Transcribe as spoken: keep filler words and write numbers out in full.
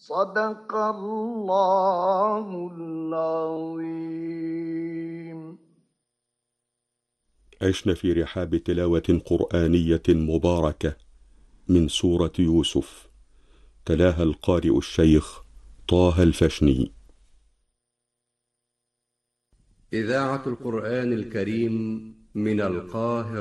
صدق الله العظيم. عشنا في رحاب تلاوة قرآنية مباركة من سورة يوسف، تلاها القارئ الشيخ طه الفشني. إذاعة القرآن الكريم من القاهرة.